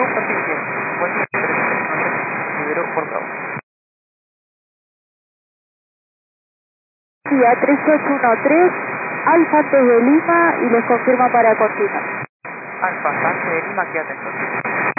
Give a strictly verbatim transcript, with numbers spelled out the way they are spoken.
superficie. Buen día, tres tres nueve, libero por Bravo. Día tres ocho uno tres, Alfa antes de Lima y les confirma para continuar. Alfa, Sánchez de Lima, aquí atento.